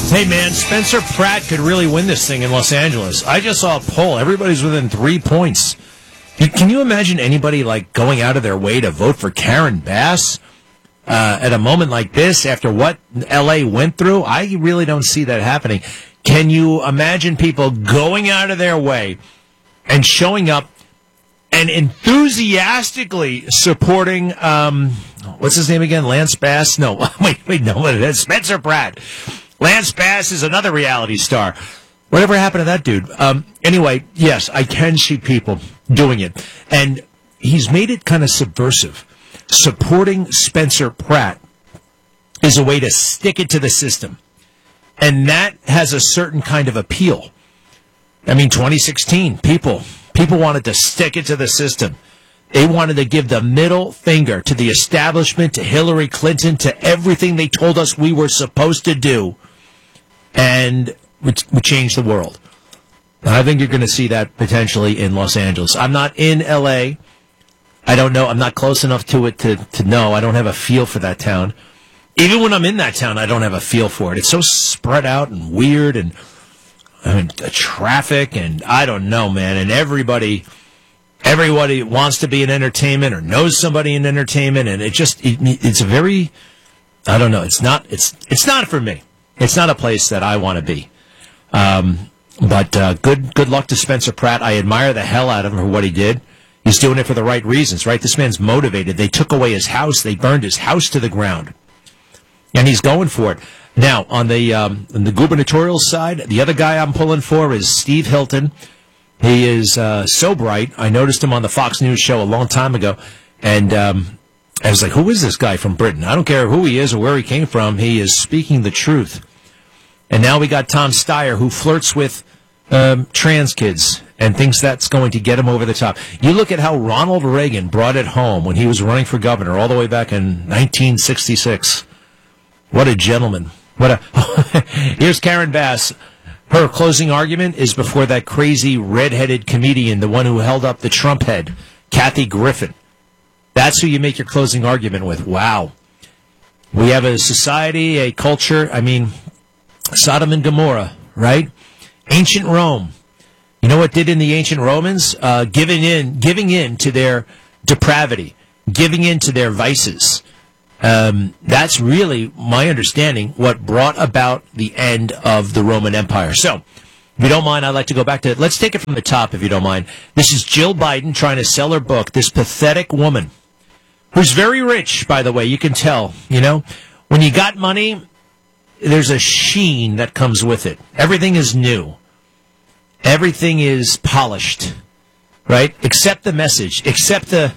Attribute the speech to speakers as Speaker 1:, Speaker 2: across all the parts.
Speaker 1: Hey, man, Spencer Pratt could really win this thing in Los Angeles. I just saw a poll. Everybody's within 3 points. Can you imagine anybody, like, going out of their way to vote for Karen Bass at a moment like this after what L.A. went through? I really don't see that happening. Can you imagine people going out of their way and showing up and enthusiastically supporting, what's his name again? Lance Bass? No, wait, no, what it is? Spencer Pratt. Lance Bass is another reality star. Whatever happened to that dude? Anyway, yes, I can see people doing it. And he's made it kind of subversive. Supporting Spencer Pratt is a way to stick it to the system. And that has a certain kind of appeal. I mean, 2016, people wanted to stick it to the system. They wanted to give the middle finger to the establishment, to Hillary Clinton, to everything they told us we were supposed to do. And we changed the world. And I think you're going to see that potentially in Los Angeles. I'm not in L.A. I don't know. I'm not close enough to it to know. I don't have a feel for that town. Even when I'm in that town, I don't have a feel for it. It's so spread out and weird, and I mean, the traffic, and I don't know, man. And everybody wants to be in entertainment or knows somebody in entertainment, and it's a very, I don't know. It's not for me. It's not a place that I want to be. But good luck to Spencer Pratt. I admire the hell out of him for what he did. He's doing it for the right reasons, right? This man's motivated. They took away his house. They burned his house to the ground. And he's going for it. Now, on the gubernatorial side, the other guy I'm pulling for is Steve Hilton. He is so bright. I noticed him on the Fox News show a long time ago. And I was like, who is this guy from Britain? I don't care who he is or where he came from. He is speaking the truth. And now we got Tom Steyer, who flirts with trans kids and thinks that's going to get him over the top. You look at how Ronald Reagan brought it home when he was running for governor all the way back in 1966. What a gentleman. Here's Karen Bass. Her closing argument is before that crazy red-headed comedian, the one who held up the Trump head, Kathy Griffin. That's who you make your closing argument with. Wow. We have a society, a culture, I mean, Sodom and Gomorrah, right? Ancient Rome. You know what did in the ancient Romans? Giving in to their depravity, giving in to their vices. That's really, my understanding, what brought about the end of the Roman Empire. So, if you don't mind, I'd like to go back to, let's take it from the top, if you don't mind. This is Jill Biden trying to sell her book, this pathetic woman, who's very rich, by the way, you can tell, you know. When you got money, there's a sheen that comes with it. Everything is new. Everything is polished, right? Except the message, except the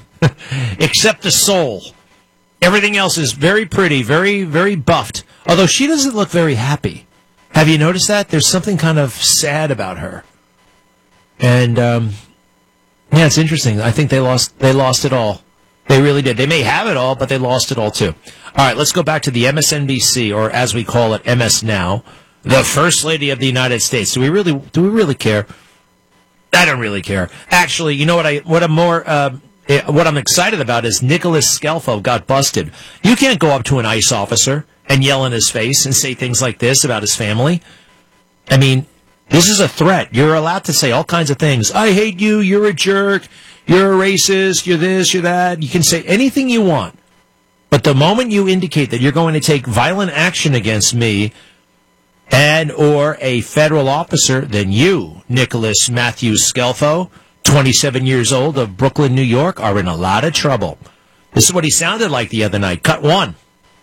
Speaker 1: soul. Everything else is very pretty, very, very buffed. Although she doesn't look very happy. Have you noticed that? There's something kind of sad about her. And, yeah, it's interesting. I think they lost it all. They really did. They may have it all, but they lost it all, too. All right, let's go back to the MSNBC, or as we call it, MS Now, the First Lady of the United States. Do we really care? I don't really care. Actually, you know what I'm excited about is Nicholas Scelfo got busted. You can't go up to an ICE officer and yell in his face and say things like this about his family. I mean, this is a threat. You're allowed to say all kinds of things. I hate you. You're a jerk. You're a racist. You're this. You're that. You can say anything you want. But the moment you indicate that you're going to take violent action against me and or a federal officer, then you, Nicholas Matthew Scelfo, 27 years old of Brooklyn, New York, are in a lot of trouble. This is what he sounded like the other night. Cut one.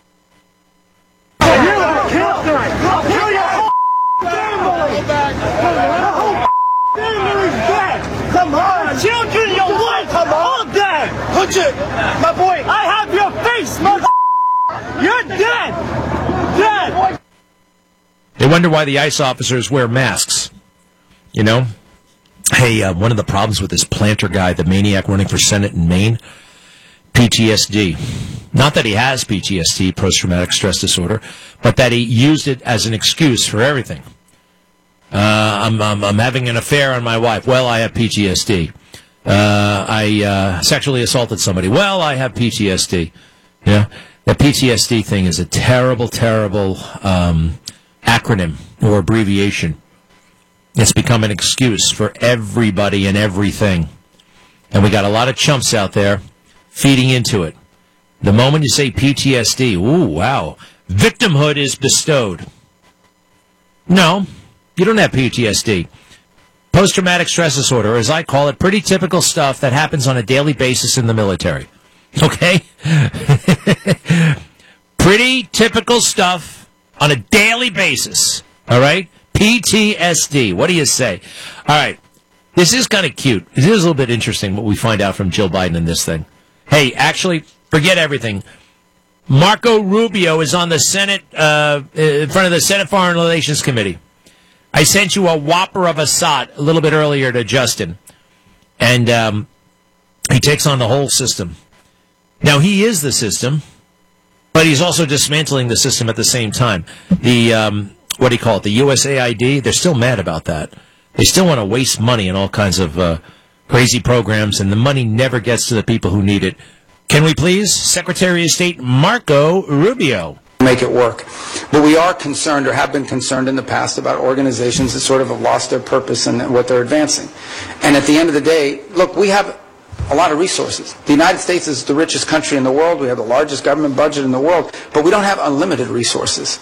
Speaker 2: I'll kill your whole family. The whole family is dead. Come on. Children, your wife, come on. All dead. Punch it. My boy. I have your face, mother. You're dead. Dead.
Speaker 1: They wonder why the ICE officers wear masks. You know? Hey, one of the problems with this Planter guy, the maniac running for Senate in Maine, PTSD. Not that he has PTSD, post-traumatic stress disorder, but that he used it as an excuse for everything. I'm having an affair on my wife. Well, I have PTSD. I sexually assaulted somebody. Well, I have PTSD. Yeah, the PTSD thing is a terrible, terrible acronym or abbreviation. It's become an excuse for everybody and everything. And we got a lot of chumps out there feeding into it. The moment you say PTSD, ooh, wow, victimhood is bestowed. No, you don't have PTSD. Post-traumatic stress disorder, as I call it, pretty typical stuff that happens on a daily basis in the military. Okay? Pretty typical stuff on a daily basis. All right? PTSD. What do you say? All right. This is kind of cute. It is a little bit interesting what we find out from Jill Biden in this thing. Hey, actually, forget everything. Marco Rubio is on the Senate, in front of the Senate Foreign Relations Committee. I sent you a whopper of a SOT a little bit earlier to Justin. And he takes on the whole system. Now, he is the system, but he's also dismantling the system at the same time. The, what do you call it, the USAID, they're still mad about that. They still want to waste money in all kinds of crazy programs, and the money never gets to the people who need it. Can we please, Secretary of State Marco Rubio?
Speaker 3: Make it work. But we are concerned, or have been concerned in the past, about organizations that sort of have lost their purpose and what they're advancing. And at the end of the day, look, we have a lot of resources. The United States is the richest country in the world. We have the largest government budget in the world, but we don't have unlimited resources.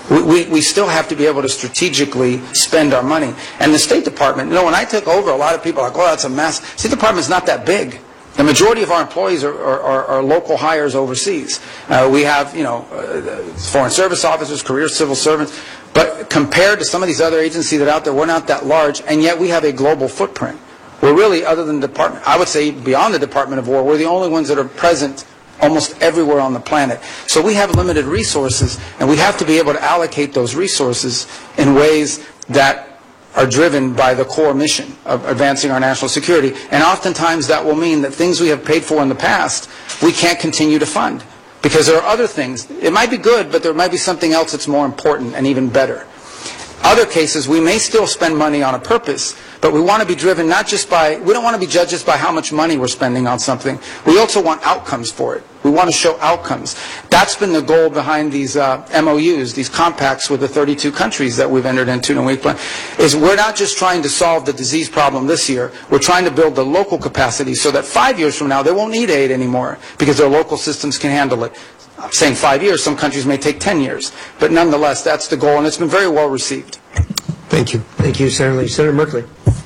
Speaker 3: We still have to be able to strategically spend our money. And the State Department, you know, when I took over, a lot of people are like, oh, that's a mess. State Department's not that big. The majority of our employees are local hires overseas. We have, you know, foreign service officers, career civil servants. But compared to some of these other agencies that are out there, we're not that large, and yet we have a global footprint. We're really, other than the Department, I would say beyond the Department of War, we're the only ones that are present almost everywhere on the planet. So we have limited resources, and we have to be able to allocate those resources in ways that are driven by the core mission of advancing our national security. And oftentimes that will mean that things we have paid for in the past, we can't continue to fund. Because there are other things. It might be good, but there might be something else that's more important and even better. Other cases, we may still spend money on a purpose, but we want to be driven not just by, we don't want to be judged just by how much money we're spending on something. We also want outcomes for it. We want to show outcomes. That's been the goal behind these MOUs, these compacts with the 32 countries that we've entered into, and is we're not just trying to solve the disease problem this year. We're trying to build the local capacity so that 5 years from now they won't need aid anymore because their local systems can handle it. I'm saying 5 years, some countries may take 10 years. But nonetheless, that's the goal, and it's been very well received.
Speaker 4: Thank you. Thank you, Senator Lee. Senator Merkley.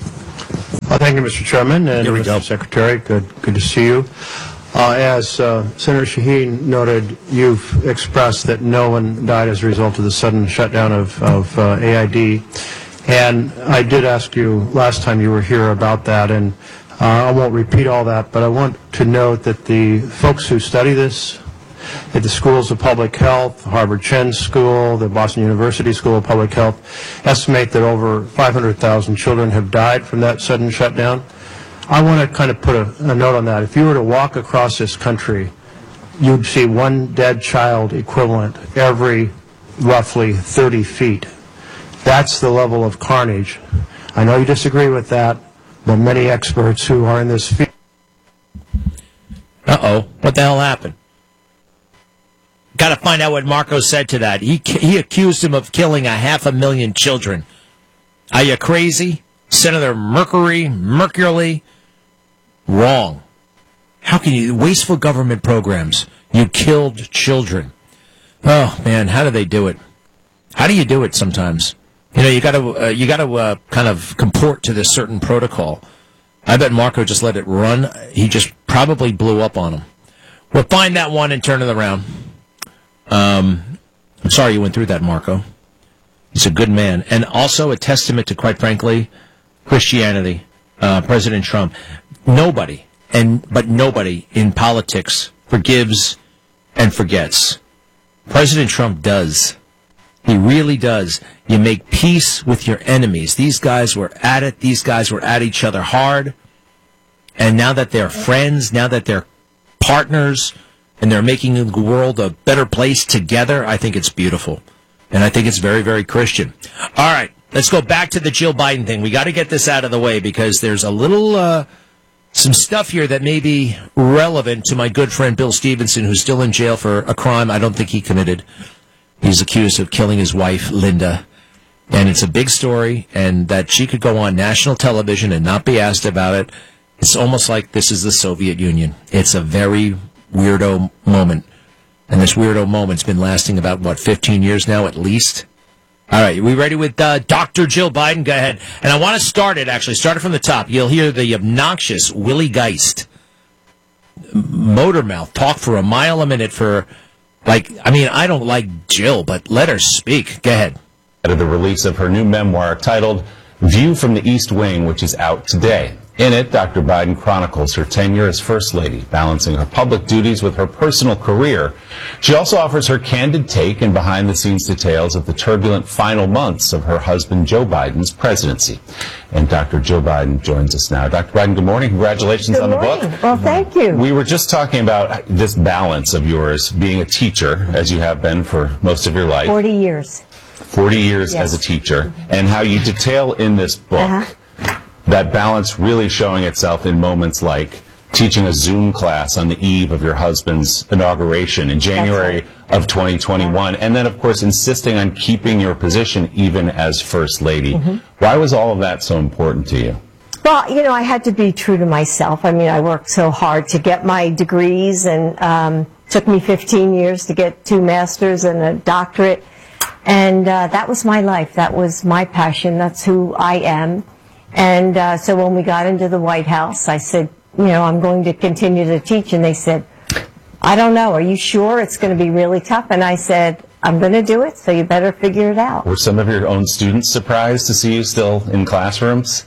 Speaker 5: Well, thank you, Mr. Chairman, and Mr. Secretary. Good to see you. As Senator Shaheen noted, you've expressed that no one died as a result of the sudden shutdown of AID. And I did ask you last time you were here about that, and I won't repeat all that, but I want to note that the folks who study this at the schools of public health, Harvard Chen School, the Boston University School of Public Health, estimate that over 500,000 children have died from that sudden shutdown. I want to kind of put a note on that. If you were to walk across this country, you'd see one dead child equivalent every roughly 30 feet. That's the level of carnage. I know you disagree with that, but many experts who are in this field.
Speaker 1: Uh-oh. What the hell happened? Got to find out what Marco said to that. He accused him of killing 500,000 children. Are you crazy? Senator Mercury? Wrong. How can you? Wasteful government programs. You killed children. Oh, man, how do they do it? How do you do it sometimes? You know, you got to kind of comport to this certain protocol. I bet Marco just let it run. He just probably blew up on him. We'll find that one and turn it around. I'm sorry you went through that, Marco. He's a good man. And also a testament to, quite frankly, Christianity. President Trump. Nobody in politics forgives and forgets. President Trump does. He really does. You make peace with your enemies. These guys were at it. These guys were at each other hard. And now that they're friends, now that they're partners, and they're making the world a better place together, I think it's beautiful. And I think it's very, very Christian. All right, let's go back to the Jill Biden thing. We got to get this out of the way because there's a little, some stuff here that may be relevant to my good friend Bill Stevenson, who's still in jail for a crime I don't think he committed. He's accused of killing his wife, Linda, And it's a big story, and that she could go on national television and not be asked about it. It's almost like this is the Soviet Union. It's a very weirdo moment. And this weirdo moment's been lasting about, 15 years now at least? All right, we ready with Dr. Jill Biden? Go ahead. And I want to start it from the top. You'll hear the obnoxious Willie Geist, motor mouth, talk for a mile a minute for, I don't like Jill, but let her speak. Go ahead.
Speaker 6: Of the release of her new memoir titled View from the East Wing, which is out today. In it, Dr. Biden chronicles her tenure as First Lady, balancing her public duties with her personal career. She also offers her candid take and behind-the-scenes details of the turbulent final months of her husband Joe Biden's presidency. And Dr. Joe Biden joins us now. Dr. Biden, good morning. Congratulations on the book.
Speaker 7: Well, thank you.
Speaker 6: We were just talking about this balance of yours, being a teacher, as you have been for most of your life.
Speaker 7: 40 years.
Speaker 6: 40 years as a teacher, and how you detail in this book that balance really showing itself in moments like teaching a Zoom class on the eve of your husband's inauguration in January of 2021, and then, of course, insisting on keeping your position even as First Lady. Why was all of that so important to you?
Speaker 7: Well, I had to be true to myself. I worked so hard to get my degrees, and took me 15 years to get 2 masters and a doctorate. And that was my life. That was my passion. That's who I am. And so when we got into the White House, I said, I'm going to continue to teach. And they said, I don't know. Are you sure it's going to be really tough? And I said, I'm going to do it, so you better figure it out.
Speaker 6: Were some of your own students surprised to see you still in classrooms?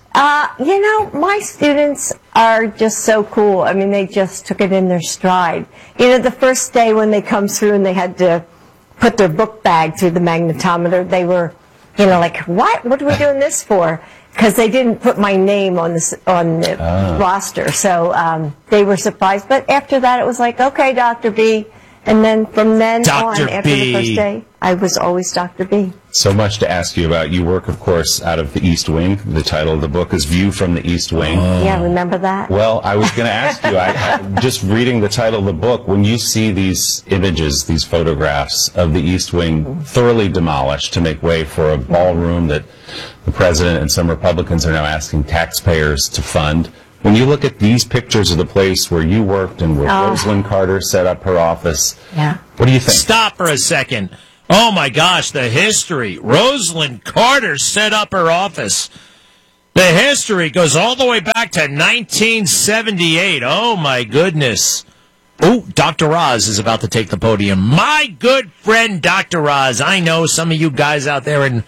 Speaker 7: My students are just so cool. They just took it in their stride. The first day when they come through and they had to put their book bag through the magnetometer, they were, like, what? What are we doing this for? Because they didn't put my name on the roster. So they were surprised. But after that, it was like, okay, Dr. B. And then from then on, after the first day, I was always Dr. B.
Speaker 6: So much to ask you about. You work, of course, out of the East Wing. The title of the book is View from the East Wing.
Speaker 7: Yeah, remember that?
Speaker 6: Well, I was going to ask you, I just reading the title of the book, when you see these images, these photographs of the East Wing thoroughly demolished to make way for a ballroom that the president and some Republicans are now asking taxpayers to fund, when you look at these pictures of the place where you worked and where Rosalynn Carter set up her office, what do you think?
Speaker 1: Stop for a second. Oh, my gosh, the history. Rosalynn Carter set up her office. The history goes all the way back to 1978. Oh, my goodness. Oh, Dr. Oz is about to take the podium. My good friend, Dr. Oz. I know some of you guys out there in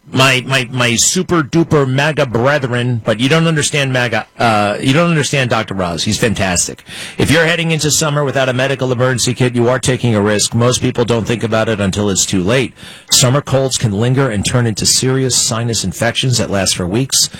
Speaker 1: my super duper MAGA brethren, but you don't understand MAGA. You don't understand Dr. Roz. He's fantastic. If you're heading into summer without a medical emergency kit, you are taking a risk. Most people don't think about it until it's too late. Summer colds can linger and turn into serious sinus infections that last for weeks.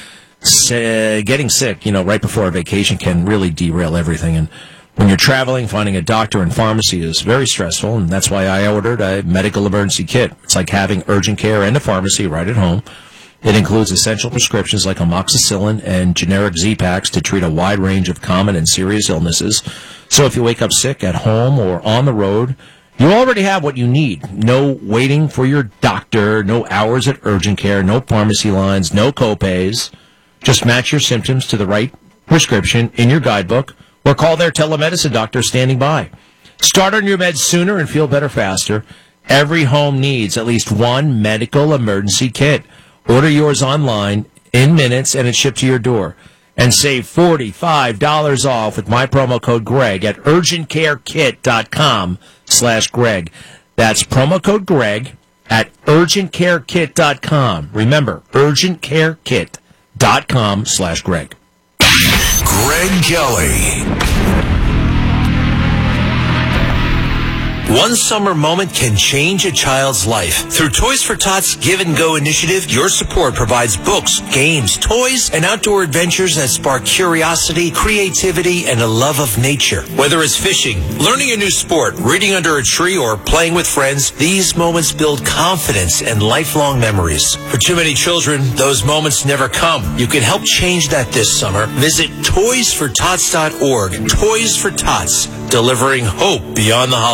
Speaker 1: Getting sick, right before a vacation can really derail everything. And when you're traveling, finding a doctor and pharmacy is very stressful, and that's why I ordered a medical emergency kit. It's like having urgent care and a pharmacy right at home. It includes essential prescriptions like amoxicillin and generic Z-Packs to treat a wide range of common and serious illnesses. So if you wake up sick at home or on the road, you already have what you need. No waiting for your doctor, no hours at urgent care, no pharmacy lines, no copays. Just match your symptoms to the right prescription in your guidebook, or call their telemedicine doctor standing by. Start on your meds sooner and feel better faster. Every home needs at least one medical emergency kit. Order yours online in minutes and it's shipped to your door. And save $45 off with my promo code Greg at urgentcarekit.com/Greg. That's promo code Greg at urgentcarekit.com. Remember, urgentcarekit.com/Greg.
Speaker 8: Greg Kelly. One summer moment can change a child's life. Through Toys for Tots Give and Go initiative, your support provides books, games, toys, and outdoor adventures that spark curiosity, creativity, and a love of nature. Whether it's fishing, learning a new sport, reading under a tree, or playing with friends, these moments build confidence and lifelong memories. For too many children, those moments never come. You can help change that this summer. Visit toysfortots.org. Toys for Tots, delivering hope beyond the holidays.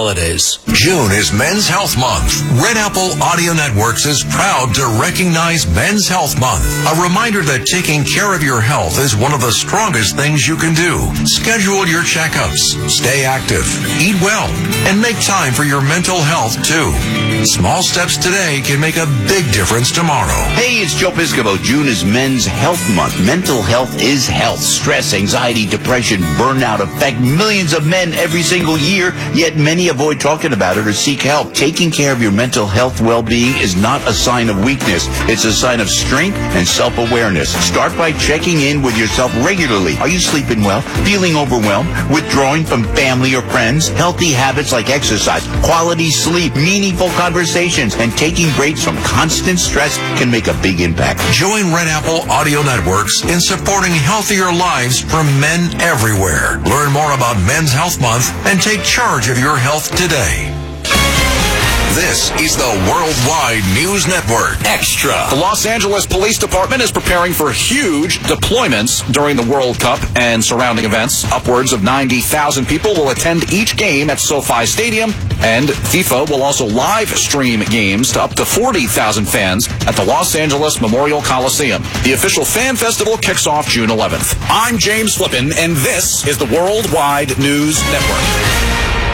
Speaker 8: disease. June is Men's Health Month. Red Apple Audio Networks is proud to recognize Men's Health Month. A reminder that taking care of your health is one of the strongest things you can do. Schedule your checkups, stay active, eat well, and make time for your mental health too. Small steps today can make a big difference tomorrow.
Speaker 9: Hey, it's Joe Piscopo. June is Men's Health Month. Mental health is health. Stress, anxiety, depression, burnout affect millions of men every single year, yet many avoid talking about it or seek help. Taking care of your mental health well-being is not a sign of weakness. It's a sign of strength and self-awareness. Start by checking in with yourself regularly. Are you sleeping well? Feeling overwhelmed? Withdrawing from family or friends? Healthy habits like exercise, quality sleep, meaningful conversations, and taking breaks from constant stress can make a big impact.
Speaker 8: Join Red Apple Audio Networks in supporting healthier lives for men everywhere. Learn more about Men's Health Month and take charge of your health today. This is the Worldwide News Network Extra.
Speaker 10: The Los Angeles Police Department is preparing for huge deployments during the World Cup and surrounding events. Upwards of 90,000 people will attend each game at SoFi Stadium, and FIFA will also live stream games to up to 40,000 fans at the Los Angeles Memorial Coliseum. The official fan festival kicks off June 11th. I'm James Flippin, and this is the Worldwide News Network.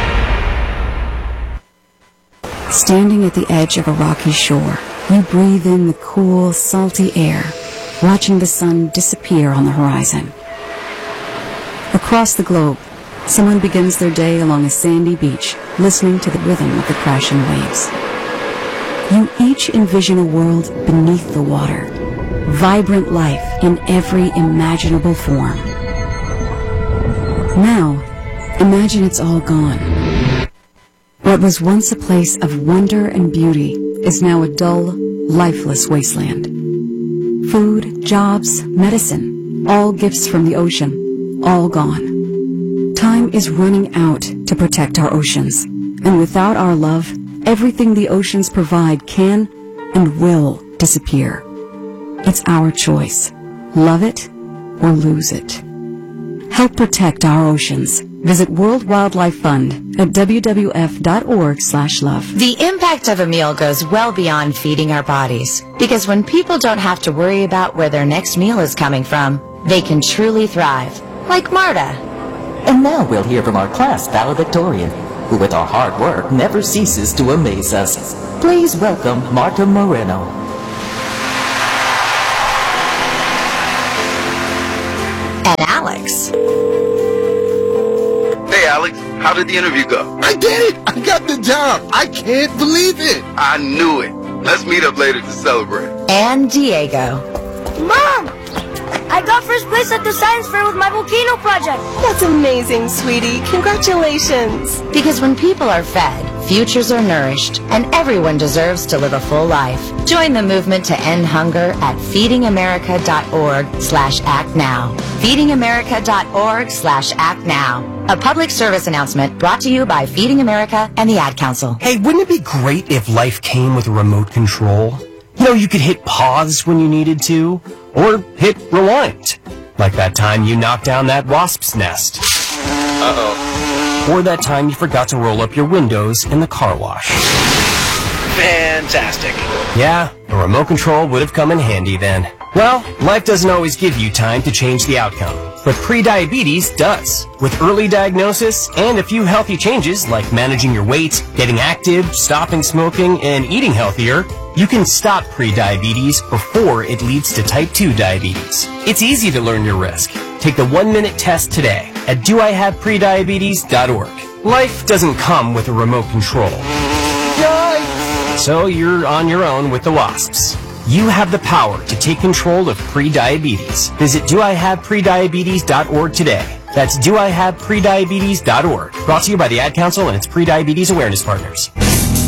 Speaker 11: Standing at the edge of a rocky shore, you breathe in the cool, salty air, watching the sun disappear on the horizon. Across the globe, someone begins their day along a sandy beach, listening to the rhythm of the crashing waves. You each envision a world beneath the water, vibrant life in every imaginable form. Now, imagine it's all gone. What was once a place of wonder and beauty is now a dull, lifeless wasteland. Food, jobs, medicine, all gifts from the ocean, all gone. Time is running out to protect our oceans, and without our love, everything the oceans provide can and will disappear. It's our choice. Love it or lose it. Help protect our oceans. Visit World Wildlife Fund at wwf.org/love.
Speaker 12: The impact of a meal goes well beyond feeding our bodies, because when people don't have to worry about where their next meal is coming from, they can truly thrive, like Marta.
Speaker 13: And now we'll hear from our class valedictorian, who with our hard work never ceases to amaze us. Please welcome Marta Moreno.
Speaker 12: And Alex.
Speaker 14: Hey, Alex, how did the interview go?
Speaker 15: I did it! I got the job! I can't believe it!
Speaker 14: I knew it. Let's meet up later to celebrate.
Speaker 12: And Diego.
Speaker 16: Mom! I got first place at the science fair with my volcano project.
Speaker 17: That's amazing, sweetie. Congratulations.
Speaker 12: Because when people are fed, futures are nourished, and everyone deserves to live a full life. Join the movement to end hunger at feedingamerica.org/actnow. feedingamerica.org/actnow. A public service announcement brought to you by Feeding America and the Ad Council.
Speaker 18: Hey, wouldn't it be great if life came with a remote control? You know, you could hit pause when you needed to, or hit rewind. Like that time you knocked down that wasp's nest.
Speaker 14: Uh-oh.
Speaker 18: Or that time you forgot to roll up your windows in the car wash.
Speaker 10: Fantastic.
Speaker 18: Yeah, a remote control would have come in handy then. Well, life doesn't always give you time to change the outcome, but prediabetes does. With early diagnosis and a few healthy changes like managing your weight, getting active, stopping smoking, and eating healthier, you can stop prediabetes before it leads to type 2 diabetes. It's easy to learn your risk. Take the 1-minute test today at doihaveprediabetes.org. Life doesn't come with a remote control. Yikes! So you're on your own with the wasps. You have the power to take control of prediabetes. Visit doihaveprediabetes.org today. That's doihaveprediabetes.org. Brought to you by the Ad Council and its prediabetes awareness partners.